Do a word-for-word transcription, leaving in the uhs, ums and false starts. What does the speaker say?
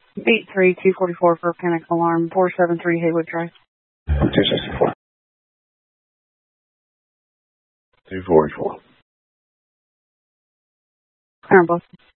eight three two four four for panic alarm, four seven three Haywood Drive. two sixty-four. two forty-four. Aaron Boston.